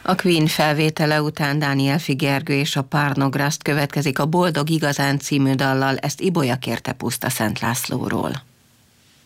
A Queen felvétele után Dániel Figergő és a Párnograszt következik a Boldog igazán című dallal, ezt Ibolya kérte Puszta Szent Lászlóról.